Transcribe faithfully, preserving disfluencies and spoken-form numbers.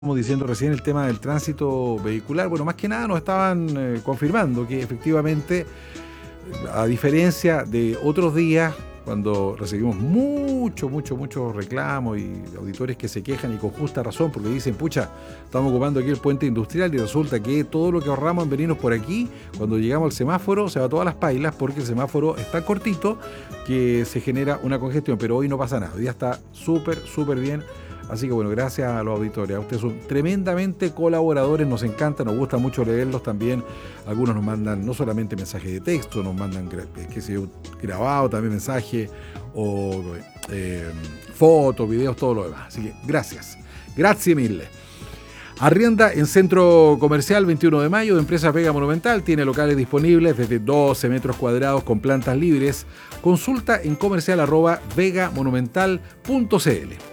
Como diciendo recién el tema del tránsito vehicular, bueno, más que nada nos estaban eh, confirmando que efectivamente, a diferencia de otros días, cuando recibimos mucho, mucho, mucho reclamos y auditores que se quejan y con justa razón porque dicen, pucha, estamos ocupando aquí el puente industrial y resulta que todo lo que ahorramos en venirnos por aquí, cuando llegamos al semáforo se va todas las pailas porque el semáforo es tan cortito que se genera una congestión, pero hoy no pasa nada, hoy día está súper, súper bien. Así que bueno, gracias a los auditores. Ustedes son tremendamente colaboradores, nos encanta, nos gusta mucho leerlos también. Algunos nos mandan no solamente mensajes de texto, nos mandan, qué sé yo, grabado también mensajes, o eh, fotos, videos, todo lo demás. Así que gracias. Gracias mille. Arrienda en Centro Comercial veintiuno de mayo de Empresa Vega Monumental. Tiene locales disponibles desde doce metros cuadrados con plantas libres. Consulta en comercial arroba vegamonumental punto cl.